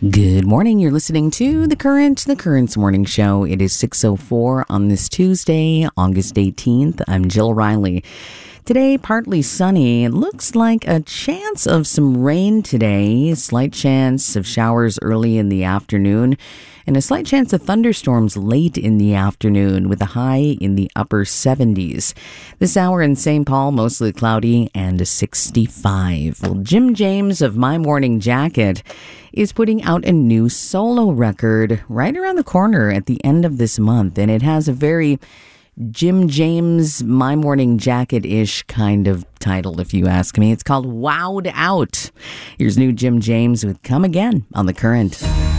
Good morning. You're listening to The Current's morning show. It is 6:04 on this Tuesday, August 18th. I'm Jill Riley. Today, partly sunny. It looks like a chance of some rain today. Slight chance of showers early in the afternoon. And a slight chance of thunderstorms late in the afternoon with a high in the upper 70s. This hour in St. Paul, mostly cloudy and a 65. Well, Jim James of My Morning Jacket is putting out a new solo record right around the corner at the end of this month. And it has a very Jim James, My Morning Jacket-ish kind of title, if you ask me. It's called Wowed Out. Here's new Jim James with Come Again on The Current.